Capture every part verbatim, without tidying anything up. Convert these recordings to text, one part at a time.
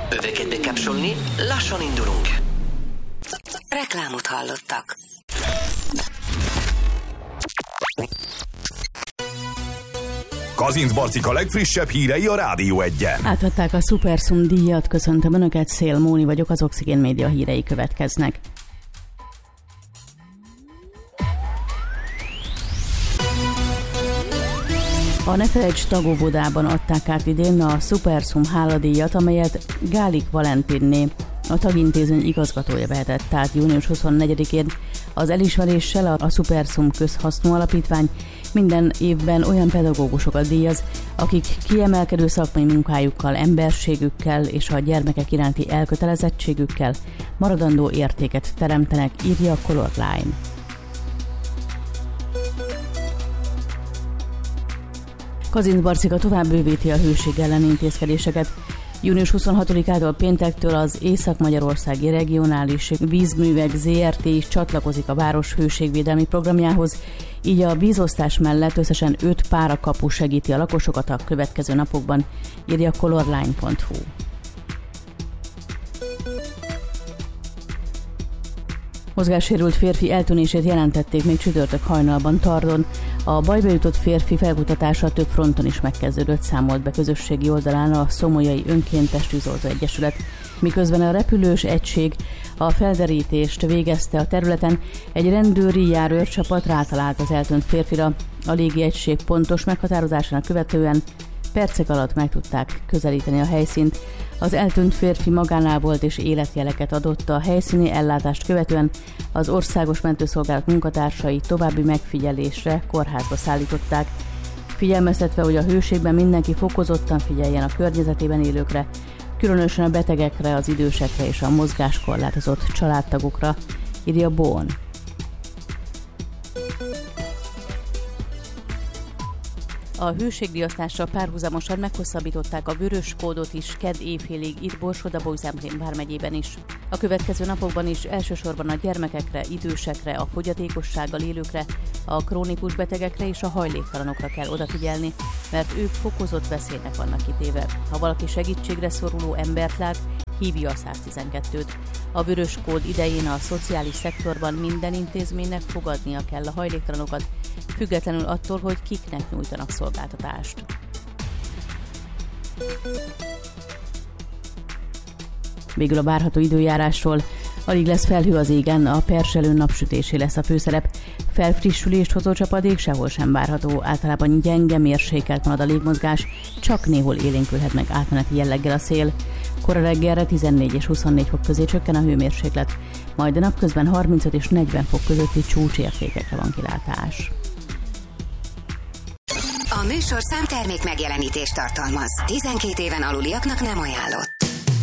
Öveket bekapcsolni, lassan indulunk. Reklámot hallottak. Kazinc Barcika legfrissebb hírei a Rádió Egyen. Átadták a Supersum díjat, köszöntöm Önöket, Szél Móni vagyok, az Oxigén Média hírei következnek. A Ne Felejts tagóvodában adták át idén a Supersum háladíjat, amelyet Gálik Valentinné, a tagintézmény igazgatója vehetett át június huszonnegyedikén. Az elismeréssel a Supersum közhasznú alapítvány minden évben olyan pedagógusokat díjaz, akik kiemelkedő szakmai munkájukkal, emberségükkel és a gyermekek iránti elkötelezettségükkel maradandó értéket teremtenek, írja Color Line. Kazinc Barcika tovább bővíti a hőség elleni intézkedéseket. június huszonhatodikától péntektől az Észak-Magyarországi Regionális Vízművek zé er té is csatlakozik a város hőségvédelmi programjához, így a vízosztás mellett összesen öt párakapu segíti a lakosokat a következő napokban, írja colorline pont hu. Mozgássérült férfi eltűnését jelentették még csütörtök hajnalban Tardon. A bajba jutott férfi felkutatása több fronton is megkezdődött, számolt be közösségi oldalán a Szomolyai Önkéntes Tűzoltó Egyesület. Miközben a repülős egység a felderítést végezte a területen, egy rendőri járőrcsapat rátalált az eltűnt férfira. A légi egység pontos meghatározásának követően percek alatt meg tudták közelíteni a helyszínt. Az eltűnt férfi magánál volt és életjeleket adott. A helyszíni ellátást követően az Országos Mentőszolgálat munkatársai további megfigyelésre kórházba szállították, figyelmeztetve, hogy a hőségben mindenki fokozottan figyeljen a környezetében élőkre, különösen a betegekre, az idősekre és a mozgáskorlátozott családtagokra, írja Bón. A hőségriasztással párhuzamosan meghosszabbították a vörös kódot is kedd éjfélig itt Borsod-Abaúj-Zemplén vármegyében is. A következő napokban is elsősorban a gyermekekre, idősekre, a fogyatékossággal élőkre, a krónikus betegekre és a hajléktalanokra kell odafigyelni, mert ők fokozott veszélynek vannak kitéve. Ha valaki segítségre szoruló embert lát, hívja a száztizenkettőt. A vörös kód idején a szociális szektorban minden intézménynek fogadnia kell a hajléktalanokat, függetlenül attól, hogy kiknek nyújtanak szolgáltatást. Végül a várható időjárásról. Alig lesz felhő az égen, a perselő napsütésé lesz a főszerep. Felfrissülést hozó csapadék sehol sem várható, általában gyenge, mérsékelt marad a légmozgás, csak néhol élénkülhet meg átmeneti jelleggel a szél. Kora reggelre tizennégy és huszonnégy fok közé csökken a hőmérséklet, majd a napközben harmincöt és negyven fok közötti csúcsértékekre van kilátás. A műsorszám termék megjelenítést tartalmaz. tizenkét éven aluliaknak nem ajánlott.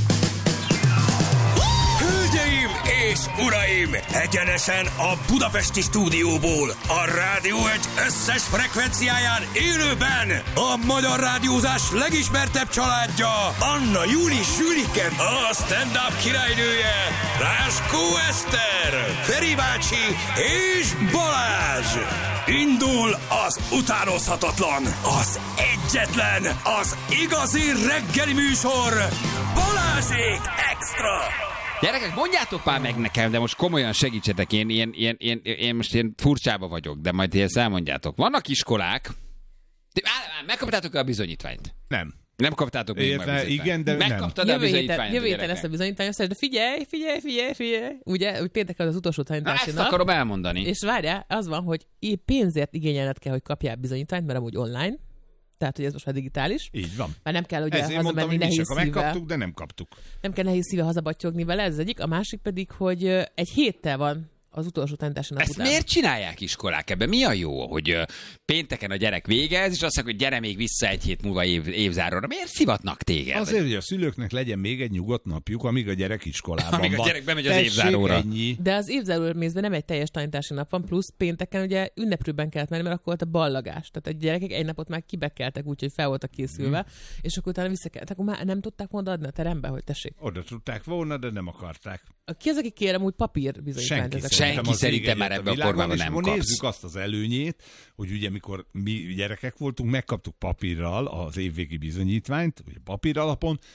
Hölgyeim és uraim! Egyenesen a budapesti stúdióból, a Rádió egy összes frekvenciáján élőben a magyar rádiózás legismertebb családja, Anna Júli Zsülike, a stand-up királynője, Ráskó Eszter, Feri bácsi és Balázs! Indul az utánozhatatlan, az egyetlen, az igazi reggeli műsor, Balázsék Extra! Gyerekek, mondjátok már meg nekem, de most komolyan segítsetek, én, én, én, én, én most én furcsába vagyok, de majd ezt elmondjátok. Vannak iskolák, megkaptátok-e a bizonyítványt? Nem. Nem kaptátok még Érte, a bizonyítványt? igen, de Megkaptad a bizonyítványt? Jövő héten lesz a bizonyítvány, de figyelj, figyelj, figyelj, figyelj. Ugye, hogy pénteken az utolsó tanítási nap. Ezt akarom elmondani. És várjál, az van, hogy pénzért igényelned kell, hogy kapjál bizonyítványt, mert amúgy online. Tehát, hogy ez most már digitális. Így van. Már nem kell, hogy ezért mondtam, hogy nehéz is, szívvel. megkaptuk, de nem kaptuk. Nem kell nehéz szíve hazabattyogni vele, ez az egyik. A másik pedig, hogy egy héttel van az utolsó tanítási nap Ezt után. miért csinálják iskolák ebben? Mi a jó, hogy uh, pénteken a gyerek végez, és azt mondják, hogy gyere még vissza egy hét múlva év, évzáróra. Miért szivatnak téged? Azért, hogy a szülőknek legyen még egy nyugodt napjuk, amíg a gyerek iskolában amíg van. a gyerek bemegy az Tessék, évzáróra. Ennyi. De az évzáró mézben nem egy teljes tanítási nap van, plusz pénteken ugye ünneprőben kellett menni, mert akkor volt a ballagás. Tehát a gyerekek egy napot már kibekeltek, úgyhogy fel voltak készülve, mm. és akkor utána visszakeltek. Akkor már nem tudták volna adni a terembe, hogy tessék. Oda tudták volna, de nem akarták. Ki az, aki kérem úgy papír bizonyítványt? Senki, Senki szerintem már ebben a formában nem kapsz. Nézzük azt az előnyét, hogy ugye mikor mi gyerekek voltunk, megkaptuk papírral az évvégi bizonyítványt, vagy papír alapon,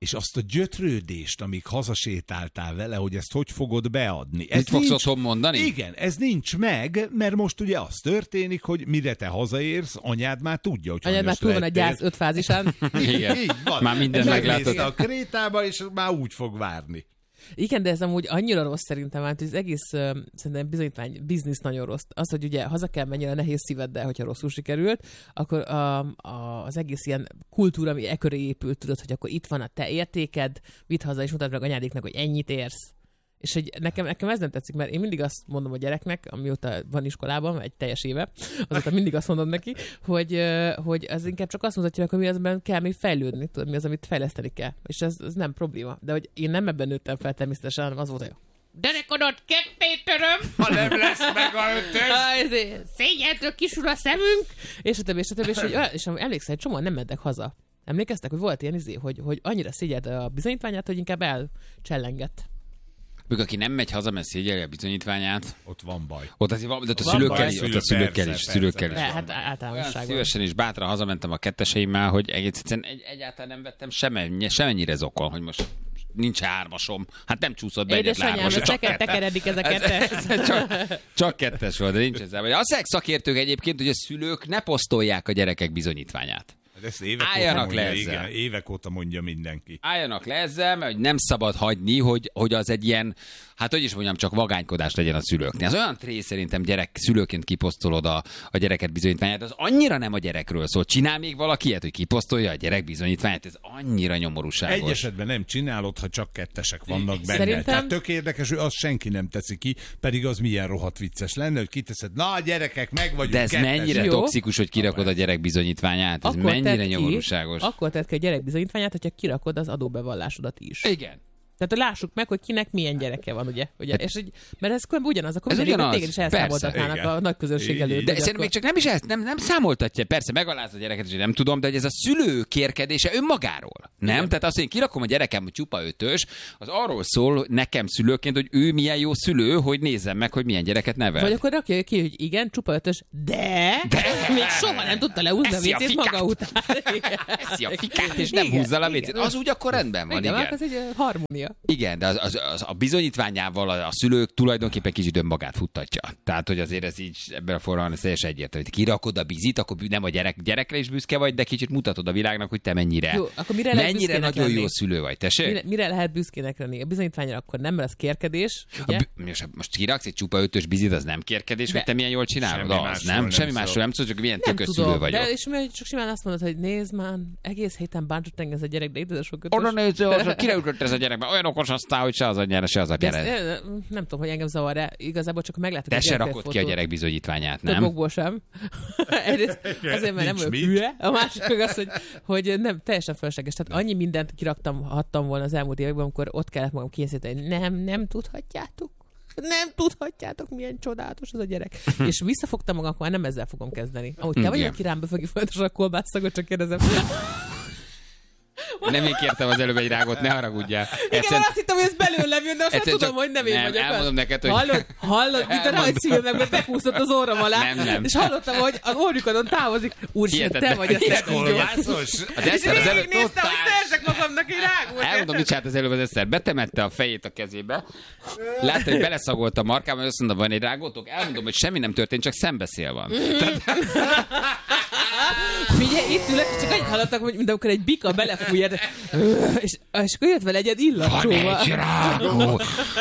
és azt a gyötrődést, amíg hazasétáltál vele, hogy ezt hogy fogod beadni. Ez Mit fogsz otthon mondani? Igen, ez nincs meg, mert most ugye az történik, hogy mire te hazaérsz, anyád már tudja, hogy anyád már túl van a gyász öt fázisán. Igen. Így van. Már minden meglátod. a krétába, és már úgy fog várni. Igen, de ez amúgy annyira rossz szerintem, hát az egész uh, szerintem bizonyítvány biznisz nagyon rossz. Az, hogy ugye haza kell menni a nehéz szíveddel, hogyha rosszul sikerült, akkor a, a, az egész ilyen kultúra, ami e köré épült, tudod, hogy akkor itt van a te értéked, vidd haza és mutatd meg anyádéknak, hogy ennyit érsz. És hogy nekem, nekem ez nem tetszik, mert én mindig azt mondom a gyereknek, amióta van iskolában, egy teljes éve, azóta mindig azt mondom neki, hogy, hogy az inkább csak azt mutatja, hogy mi azben kell még fejlődni, tudod, mi az, amit fejleszteni kell. És ez, ez nem probléma. De hogy én nem ebben nőttem fel természetesen, hanem az volt, hogy derekodott ketté töröm, ha nem lesz meg a ötös. Szégyentől kisul a szemünk, és a többi, és a többi, és, hogy, és emlékszel, egy csomóan nem mentek haza. Emlékeztek, hogy volt ilyen izé, hogy, hogy annyira szégyelte a bizonyítványát, hogy inkább elcsellengett. Mikor aki nem megy haza, mert szégyeli a bizonyítványát. Ott van baj. Ott azért van, de ott a Van szülőkkel baj, is, ott szülő, a szülőkkel persze, is, szülőkkel is. De, van. hát Olyan általánosságban. szívesen és bátran hazamentem a ketteseimmel, hogy egész egyszerűen egy, egyáltalán nem vettem semennyi, semennyire zokon, hogy most nincs hármasom. Hát nem csúszott be egyet Édesanyám, hármas. ez teker, tekeredik ez a kettes. csak, csak kettes volt, de nincs ezzel. Azt mondják szakértők egyébként, hogy a szülők ne posztolják a gyerekek bizonyítványát. Ezt évek Álljanak óta le mondja, ezzel. igen, évek óta mondja mindenki. Álljanak le ezzel, mert nem szabad hagyni, hogy, hogy az egy ilyen, hát hogy is mondjam, csak vagánykodás legyen a szülőknél. Az olyan tré szerintem gyerek, szülőként kiposztolod a, a gyereket bizonyítványát, az annyira nem a gyerekről szól. Csinál még valaki ilyet, hogy kiposztolja a gyerek bizonyítványát, ez annyira nyomorúságos. Egy esetben nem csinálod, ha csak kettesek vannak benne. Szerintem- Tehát tök érdekes, hogy azt senki nem teszi ki, pedig az milyen rohadt vicces lenne, hogy kiteszed, na gyerekek, meg vagyunk De ez kettesek. mennyire Jó. toxikus, hogy kirakod a gyerek bizonyítványát? Ez Akkor mennyire tedd ki- nyomorúságos? Akkor tedd ki a gyerek bizonyítványát, hogyha kirakod az adóbevallásodat is. Igen. Tehát lássuk meg, hogy kinek milyen gyereke van, ugye? ugye? És, hogy, mert ez különben ugyanaz, akkor Ez minden ugyanaz. téged is Persze. elszámoltatnának Igen. a nagy közönség Így, előtt. így. De hogy szerintem még akkor- csak nem is ezt, nem, nem számoltatja. Persze megaláz a gyereket, és nem tudom, de hogy ez a szülő kérkedése önmagáról. Nem? Igen. Tehát azt, hogy én kirakom a gyerekem, hogy csupa ötös, az arról szól nekem szülőként, hogy ő milyen jó szülő, hogy nézzem meg, hogy milyen gyereket nevel. Vagy akkor rakja ki, hogy igen, csupa ötös, de, De. még soha nem tudta leúzni a Eszi a vécét fikát. maga után. Eszi a fikát, és nem Igen, húzza le a igen. vécét. Az úgy akkor rendben van, Igen, igen. akkor ez egy ö, harmónia. Igen, de az, az, az, a bizonyítványával a, a szülők tulajdonképpen kicsit önmagát futtatja. Tehát, hogy azért ez így ebben a formában ez teljesen egyértelmű. Hogy kirakod a bizit, akkor nem a gyerek, gyerekre is büszke vagy, de kicsit mutatod a világnak, hogy te mennyire, Jó, akkor mire lehet mennyire büszkének nagyon lenni? jó szülő vagy. Tessék? Mire, mire lehet büszkének lenni? A bizonyítványra akkor nem, mert az kérkedés, A ugye? bü- most, most kiraksz egy csupa ötös bizit, az nem kérkedés, De- hogy te milyen jól csinálod? Semmi Az, másról nem? nem Semmi szól. másról nem szól, csak milyen Nem tökös szülő tudom, vagyok. de és mi csak simán azt mondod, hogy nézd már, egész héten bántott engem ez a gyerek, de itt ez a sok ötös. Oda néző, az, kire ütött ez a gyerekbe? Olyan okos aztán, hogy se az anyjára, se az De apjára. ezt, ö, nem tudom, hogy engem zavar, de igazából csak meglátok Te egy se gyerekkel rakod ki a fotót. gyerek bizonyítványát, Több nem? okból sem. Egyrészt azért, mert nem Nincs vagyok mit. hülye, a másik meg az, hogy, hogy nem, teljesen fölösleges. Tehát annyi mindent kiraktam, hattam volna az elmúlt években, amikor ott kellett magam készíteni. Nem, nem tudhatjátok. Nem tudhatjátok, milyen csodálatos az a gyerek. És visszafogtam magam, akkor már nem ezzel fogom kezdeni. Ahogy te vagy, Igen. aki rám befogja folyamatosan a kolbászagot, csak kérdezem. Nem én kértem az előbb egy rágót, ne haragudjál. Igen, Egyszerűen- mert azt hittem, hogy ez belőlem jön, de azt nem Egyszerűen tudom, csak- hogy nem én nem, vagyok. elmondom az. neked, hogy- Hallod, hallod, mint a Elmondom. rajzfilmnek, mert bekúszott az orrom alá, Nem, nem. és hallottam, hogy az orrukadon távozik. Úristen, te Hihetetlen. vagy a szegény. Kolbászos? Az És Eszter az előbb végignéztem, hogy szerzek magamnak egy rágót. Elmondom, mit csinált az előbb az Eszter. Betemette a fejét a kezébe. Látta, hogy beleszagolt a markába, és azt mondta, van egy rágótok? Elmondom, hogy semmi nem történt, csak szembeszél van. Figyelj, itt ülök, és csak annyit hallottak, hogy mint amikor egy bika belefújja, de- és, és akkor jött vele egy illatcsóval. rágó!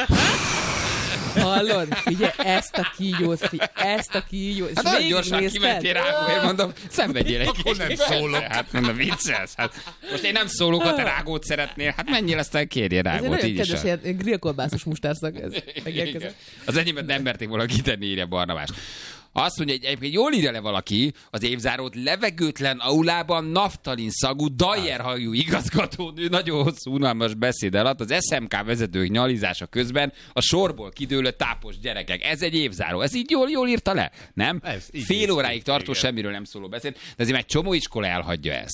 Hallod? Figyelj, ezt a kígyót, figyelj, ezt a kígyót. És Hát olyan végignézted. gyorsan kimentél rágóért, mondom, szenvedjél egy Akkor nem kicsit. szólok. Hát mondom, vicces. Hát, most én nem szólok, ha te rágót szeretnél. Hát menjél, aztán kérjél Ez egy rágót, nagyon így is. kedves van. ilyen grillkolbászos mustárszak ez. Megérkezett. Igen. Az enyémet nem merték volna kitenni, írja Barnabás. Azt mondja, hogy egyébként jól írja le valaki az évzárót, levegőtlen aulában naftalin szagú, dajerhajú igazgatónő nagyon hosszú, unalmas beszéd alatt az es em ká vezetők nyalizása közben a sorból kidőlő tápos gyerekek. Ez egy évzáró. Ez így jól, jól írta le, nem? Ez így Fél néz óráig ki, tartó igen. semmiről nem szóló beszéd, de azért egy csomó iskola elhagyja ezt.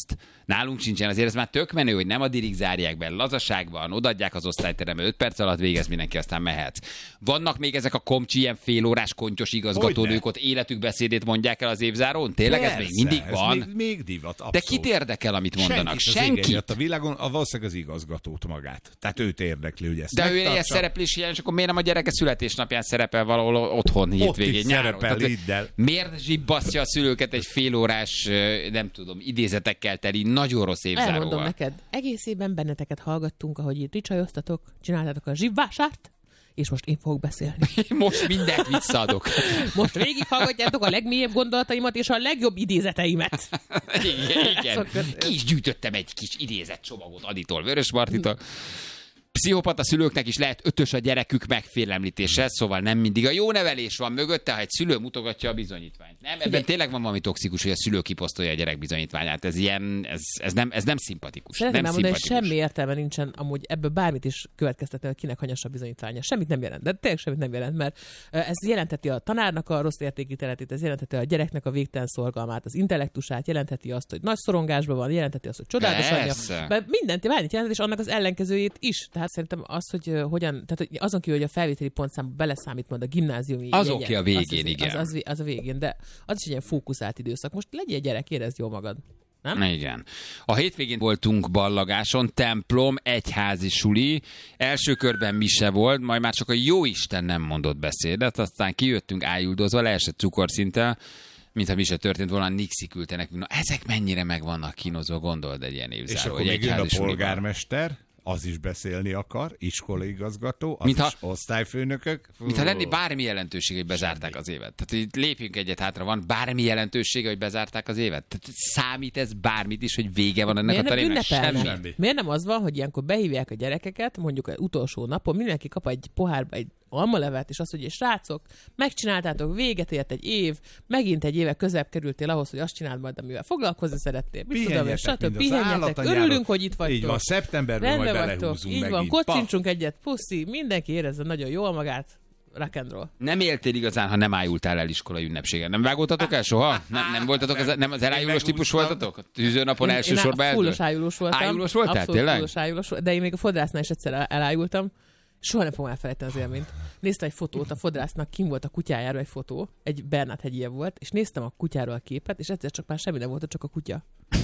Nálunk sincsen, azért ez már tök menő, hogy nem addig zárják be, lazaságban, odaadják az osztályterembe, öt perc alatt végez mindenki, aztán mehetsz. Vannak még ezek a komcsi, ilyen félórás kontyos igazgatónők, ott életük beszédét mondják el az évzárón? Tényleg Persze, ez még mindig van? Ez még, még divat, abszolút. De kit érdekel, amit mondanak? Senkit. Senki. A világon a valószínűleg az igazgatót magát. Tehát őt érdekli, hogy ezt De ő ilyen megtartsa. szereplés hiány, és akkor miért nem a gyereke születésnapján szerepel valahol otthon hétvégén, nyáron? szerepel, Tehát, hidd el. miért zsibbasztja a szülőket egy félórás, nem tudom, idézetekkel teli, nagyon rossz Elmondom évzáróval? neked, egész évben benneteket hallgattunk, ahogy itt ricsajoztatok, csináltátok a zsibvásárt, és most én fogok beszélni. Most mindent visszaadok. Most végighallgatjátok a legmélyebb gondolataimat és a legjobb idézeteimet. Igen, igen. Szóval- Ki is gyűjtöttem egy kis idézett csomagot Aditól, Vörös Martitól. Pszichopata szülőknek is lehet ötös a gyerekük megfélemlítése, szóval nem mindig a jó nevelés van mögötte, ha egy szülő mutogatja a bizonyítványt. Nem, ebben tényleg van valami toxikus, hogy a szülő kiposztolja a gyerek bizonyítványát. Ez ilyen, ez, ez, nem, ez nem szimpatikus. Szeretném nem elmondani, hogy szimpatikus. semmi értelme nincsen amúgy ebből bármit is következtetni, hogy kinek hanyassa bizonyítványa. Semmit nem jelent, de tényleg semmit nem jelent, mert ez jelenteti a tanárnak a rossz értékítéletét, ez jelenteti a gyereknek a végtelen szorgalmát, az intellektusát, jelenteti azt, hogy nagy szorongásban van, jelenteti azt, hogy csodálatos Persze. anyja. Mert mindent, bármit jelent, és annak az ellenkezőjét is. Tehát szerintem az, hogy uh, hogyan, tehát hogy azon kívül, hogy a felvételi pontszámba beleszámít majd a gimnáziumi Az jegyek, oké a végén, az, az, igen. Az, az, az a végén, de az is egy ilyen fókuszált időszak. Most legyél gyerek, érezd jól magad. Nem? Igen. A hétvégén voltunk ballagáson, templom, egyházi suli, első körben mise volt, majd már csak a jóisten nem mondott beszédet, aztán kijöttünk ájuldozva, leesett cukorszinttel, mintha mi se történt volna, Nixi küldte nekünk. Na, ezek mennyire meg vannak kínozva, gondold egy ilyen évzáró. És akkor egy még jön a egyházi suliban. polgármester, az is beszélni akar, iskolaigazgató, az Mintha- is osztályfőnökök. Mintha lenni bármi jelentősége, hogy bezárták az évet. Tehát így lépjünk egyet hátra, van bármi jelentősége, hogy bezárták az évet? Tehát számít ez bármit is, hogy vége van ennek Miért a nem tanévnek? ünnepelnek? Semmi. Miért nem az van, hogy ilyenkor behívják a gyerekeket, mondjuk az utolsó napon, mindenki kap egy pohárba egy almalevet, és azt mondja, srácok, megcsináltátok, véget ért egy év, megint egy éve közebb kerültél ahhoz, hogy azt csináld majd, amivel foglalkozni szerettél. Mit tudom, és Pihenjetek, stb. mint az Pihenjetek, állatanyáról. örülünk, hogy itt vagytok. Így van, szeptemberben majd Rendben vagytok, belehúzunk így van, megint. kocincsunk egyet, puszi, mindenki érezze nagyon jól magát, rock and roll. Nem éltél igazán, ha nem ájultál el iskolai ünnepségen. Nem vágódtatok el soha? Nem, nem voltatok, az, nem az elájulós típus voltatok? A tűzőnapon elsősorban Én fullos ájulós voltam. Ájulós voltál, Abszolút tényleg? fullos ájulós, de én még a fodrásznál is egyszer elájultam. Soha nem fogom elfelejteni az élményt. Néztem egy fotót, a fodrásznak kim volt a kutyájáról egy fotó, egy Bernát hegyie volt, és néztem a kutyáról a képet, és egyszer csak már semmi nem volt, csak a kutya.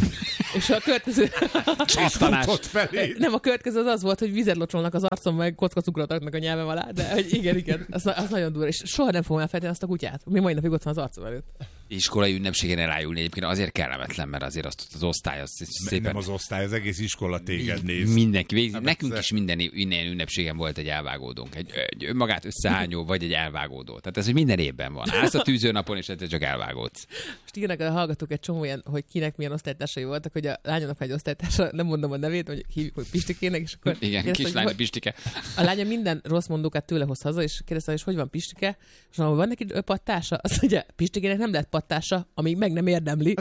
És a következő... Csattanás. felé. Nem, a következő az az volt, hogy vizet locsolnak az arcom, meg kocka cukrot raknak a nyelvem alá, de hogy igen, igen, az, az nagyon durva, és soha nem fogom elfelejteni azt a kutyát. Mi mai napig ott van az arcom előtt. Iskolai ünnepségen elájulni egyébként azért kellemetlen, mert azért azt az osztály az szépen... Nem az osztály, az egész iskola téged néz. Mindenki végzi. Nekünk persze. is minden innen ünnepségen volt egy elvágódónk. Egy, egy önmagát összehányó, vagy egy elvágódó. Tehát ez, hogy minden évben van. Állsz a tűzőnapon, és egyszer csak elvágódsz. Most írnak a hallgatók egy csomó ilyen, hogy kinek milyen osztálytársai voltak, hogy a lányomnak egy osztálytársa, nem mondom a nevét, hogy hívjuk, hogy Pistikének, és akkor Igen, kérdezte, hogy kislány hogy- Pistike. A lánya minden rossz mondókát tőle hoz haza, és kérdezte, hogy hogy van Pistike, és mondom, van neki pattása? Azt mondja, Pistikének nem lett pattása, amíg meg nem érdemli.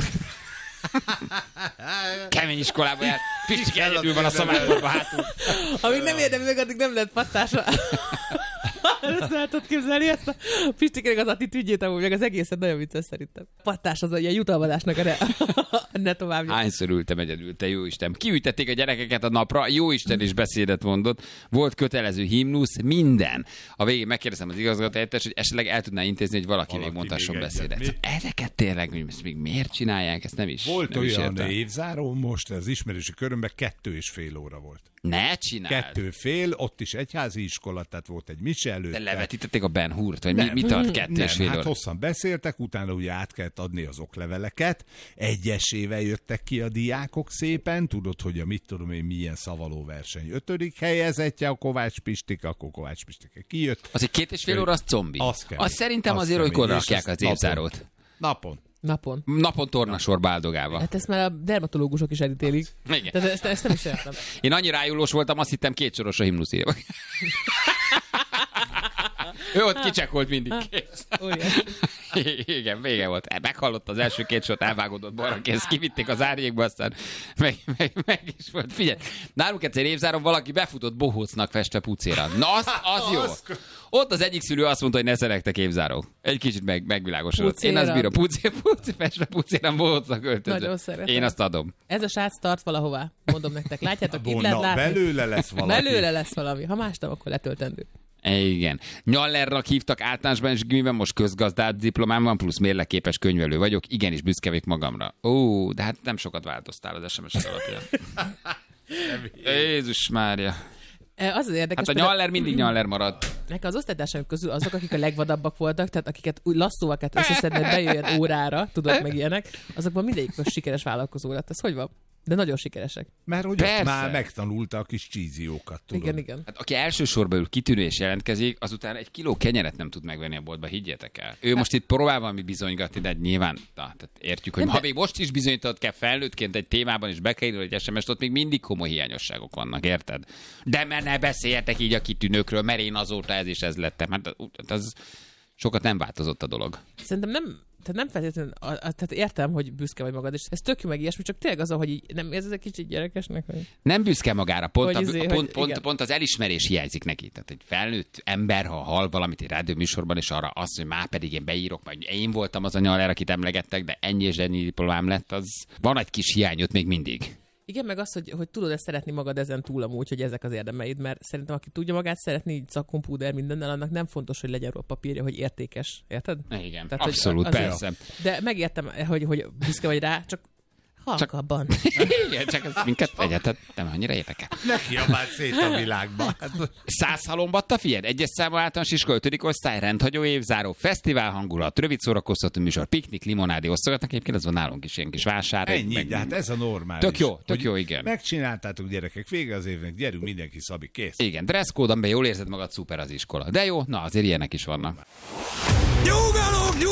Kemény iskolába jár. Pistike egyedül van a szobában hátul. Amíg nem érdemli meg, addig nem lett pattása. Ezt el tudod képzelni, ezt a Pistikének az attitűdjét, amúgy meg az egészet nagyon vicces szerintem. Pattás az a ilyen jutalmazásnak a ne, ne tovább. Hányszor ültem egyedül, te jóisten. Kiütették a gyerekeket a napra, jóisten is beszédet mondott, volt kötelező himnusz, minden. A végén megkérdeztem az igazgatóhelyettest, hogy esetleg el tudná intézni, hogy valaki, Valaki még mondhasson még beszédet. egyet. Ezeket tényleg, hogy ezt még miért csinálják, ezt nem is. Volt nem is olyan értem. évzáró, most az ismerősi körömben kettő és fél óra volt. Ne csináld. Kettő fél, ott is egyházi iskola, tehát volt egy mise előtte. De levetítették a Ben Hurt, vagy mi, Nem. mi tart kettő Nem, és fél hát óra? hosszan beszéltek, utána ugye át kellett adni az okleveleket, egyesével jöttek ki a diákok szépen, tudod, hogy a mit tudom én milyen szavaló verseny ötödik helyezettje a Kovács Pistike, akkor Kovács Pistike kijött. Az egy két és fél óra, az zombi. Az kemény. Azt szerintem Az azért, hogy kemény. korra És rakják azt az évzárót. Napon. Napon. Napon tornasorba áldogálva. Hát ezt már a dermatológusok is elítélik. Igen. Tehát ezt, ezt nem is értem. Én annyira rájulós voltam, azt hittem két soros a himnusz írva. Ő ott kicsekolt mindig. Óriási. Igen, vége volt. Meghallott az első két sort, elvágódott balra kész, kivitték az árnyékba, aztán meg, meg, meg is volt. Figyelj, nálunk egyszer évzáron valaki befutott bohócnak festve pucéra. Na, az, az jó. Ott az egyik szülő azt mondta, hogy ne szeretek évzárók. Egy kicsit meg, megvilágosodott. Én azt bírom, pucé, pucé, festve pucéra bohócnak öltözött. Nagyon szeretem. Én azt adom. Ez a srác tart valahová, mondom nektek. Látjátok, itt Na, lehet látni. belőle lesz valami. Belőle lesz valami. Ha más nem, akkor letöltendő. Igen. Nyallernak hívtak általánosban és gimiben, most közgazdát diplomám van, plusz mérlegképes könyvelő vagyok. Igenis büszke vagyok magamra. Ó, de hát nem sokat változtál az es em es alapján. Jézus Mária. Az az érdekes. Hát a Nyaller mindig Nyaller maradt. Nekem az osztálytársaim közül azok, akik a legvadabbak voltak, tehát akiket úgy lasszóval kellett összeszedni, hogy bejöjjön órára, tudod, meg ilyenek, azokban mindegyik most sikeres vállalkozó lett. Ez hogy van? De nagyon sikeresek. Mert hogy ott már megtanulta a kis csíziókat, tudod. Igen, igen. Hát, aki elsősorban ül kitűnő és jelentkezik, azután egy kiló kenyeret nem tud megvenni a boltba, higgyétek el. Ő most itt próbál valami bizonygatni, de nyilván, na, tehát értjük, hogy nem, ha még most is bizonyított kell felnőttként egy témában, és be kell írni egy es em es-t, ott még mindig komoly hiányosságok vannak, érted? De mert ne beszéljetek így a kitűnőkről, mert én azóta ez is ez lettem. Hát az sokat nem változott a dolog. Szerintem nem, tehát nem feltétlenül, a, a, tehát értem, hogy büszke vagy magad, és ez tök jó meg ilyesmi, csak tényleg az, hogy így, nem érzed egy kicsit gyerekesnek? Hogy... Nem büszke magára, pont, Hogy a, izé, pont, hogy pont, igen. pont az elismerés hiányzik neki. Tehát egy felnőtt ember, ha hall valamit egy rádióműsorban, és arra azt, hogy már pedig én beírok, majd én voltam az a Nyaller, akit emlegettek, de ennyi és ennyi diplomám lett, az van egy kis hiány ott még mindig. Igen, meg az, hogy, hogy tudod-e szeretni magad ezen túl amúgy, hogy ezek az érdemeid, mert szerintem aki tudja magát szeretni, így szakkompúder mindennel, annak nem fontos, hogy legyen róla papírja, hogy értékes, érted? Igen, Tehát, abszolút, azért- persze. De megértem, hogy, hogy büszke vagy rá, csak halkabban. Igen, csak ez minket egyáltalán nem annyira érdekel. Ne kiabáld szét a világba. Száz halombatta, figyeld, egyes számú általános iskola, ötödik osztály, rendhagyó évzáró, fesztivál hangulat, rövid szórakoztató műsor, piknik, limonádi osztogatnak, egyébként ez van nálunk is, ilyen kis vásár. Ennyi, meg- de hát ez a normális. Tök jó, tök Hogy jó, igen. Megcsináltátok, gyerekek, vége az évnek, gyerünk, mindenki szabi, kész. Igen, dresszkód, amiben jól érzed magad, szuper az iskola. De jó, na azért ilyenek is vannak. Nyugalom, nyugalom!